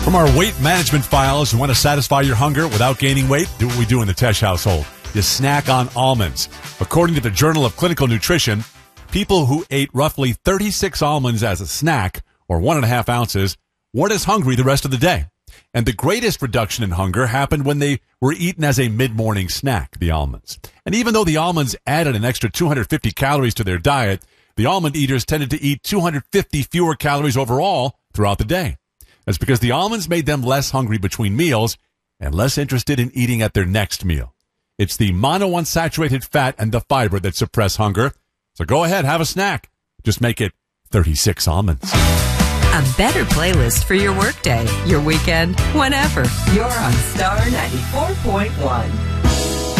From our weight management files, you want to satisfy your hunger without gaining weight? Do what we do in the Tesh household. You snack on almonds. According to the Journal of Clinical Nutrition, people who ate roughly 36 almonds as a snack, or 1.5 ounces, weren't as hungry the rest of the day. And the greatest reduction in hunger happened when they were eaten as a mid-morning snack, the almonds. And even though the almonds added an extra 250 calories to their diet, the almond eaters tended to eat 250 fewer calories overall throughout the day. That's because the almonds made them less hungry between meals and less interested in eating at their next meal. It's the monounsaturated fat and the fiber that suppress hunger. So go ahead, have a snack. Just make it 36 almonds. A better playlist for your workday, your weekend, whenever. You're on Star 94.1.